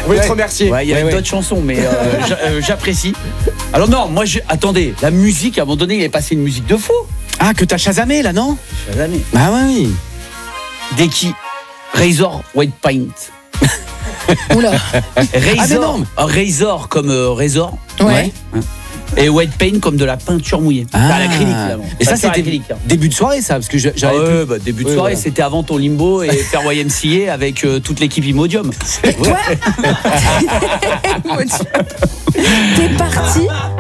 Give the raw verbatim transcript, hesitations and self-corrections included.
On veut te remercier. Ouais, il y a ouais, ouais. d'autres chansons, mais euh, j'a- euh, j'apprécie. Alors non, moi, je... attendez, la musique, à un moment donné, il est passé une musique de faux. Ah, que t'as chasamé là, non? Jamais. Ah ouais, oui. Dès qui Razor White Paint. Oula. Razor, Ah, mais non. euh, Razor comme euh, Razor. Ouais. Et White Paint comme de la peinture mouillée. Ah. À l'acrylique, là. Et ça, Peinture c'était acrylique, hein. début de soirée, ça, parce que je- Ah j'avais ouais, plus. bah, début de Ouais, soirée, voilà. c'était avant ton limbo et faire Y M C A avec euh, toute l'équipe Imodium. Toi, t'es parti